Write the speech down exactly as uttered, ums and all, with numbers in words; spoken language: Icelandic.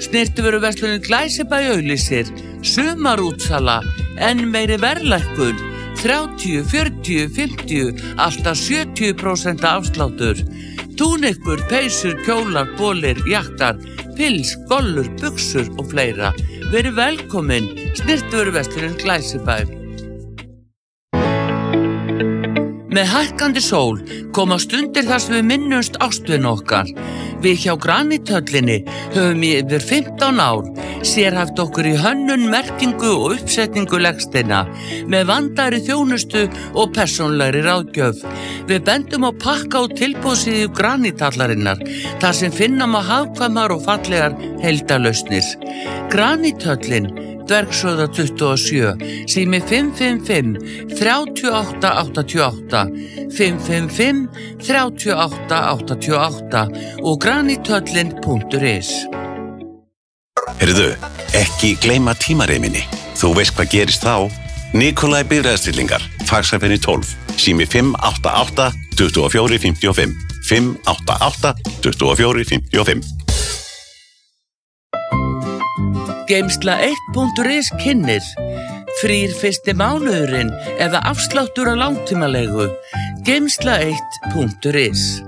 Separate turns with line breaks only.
Snyrtivöruverslunin Glæsibæ auglýsir sumarútsala, enn meiri verðlækkun, þrjátíu, fjörutíu, fimmtíu, alltaf sjötíu prósent afsláttur. Túnikur, peysur, kjólar, bolir, jaktar, pils, gollur, buxur og fleira. Verið velkomin, Snyrtivöruverslunin Glæsibæ. Með hækkandi sól koma stundir þar sem við minnumst ástvin okkar. Við hjá Granithöllinni höfum í yfir fimmtán ár sérhæft okkur í hönnun, merkingu og uppsetningu legsteina með vandaðri þjónustu og persónulegri ráðgjöf. Við bendum á pakka og tilboðssíðu Granithallarinnar þar sem finna má hagkvæmar og fallegar heildarlausnir. Granithöllin, Dvergshöfða tuttugu og sjö, sími fimm fimm fimm, þrjátíu og átta, áttatíu og átta, fimm fimm fimm, þrjátíu og átta, áttatíu og átta og granithöllin punktur is.
Heyrðu, ekki gleyma tímareiminni. Þú veist hvað gerist þá? Nikolai Bifreiðastillingar, Faxafeni tólf, sími fimm átta átta, tuttugu og fjögur, fimmtíu og fimm, fimm átta átta, tuttugu og fjögur, fimmtíu og fimm.
Geymsla eitt punktur is kynnir frýr fyrsti mánuðurinn eða afsláttur á langtímalegu. Geymsla eitt punktur is.